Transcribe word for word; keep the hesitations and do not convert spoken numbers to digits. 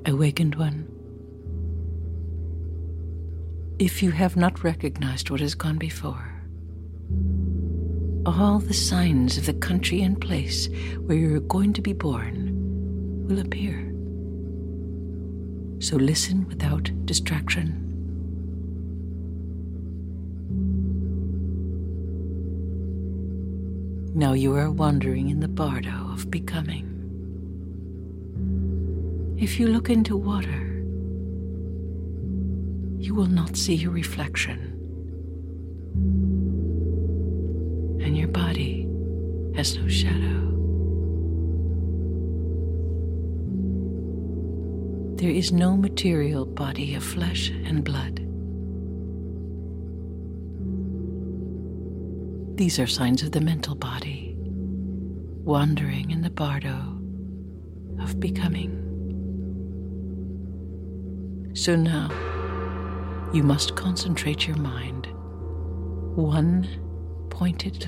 Awakened one, if you have not recognized what has gone before, all the signs of the country and place where you are going to be born will appear. So listen without distraction. Now you are wandering in the bardo of becoming. If you look into water, you will not see your reflection, and your body has no shadow. There is no material body of flesh and blood. These are signs of the mental body, wandering in the bardo of becoming. So now, you must concentrate your mind, one pointed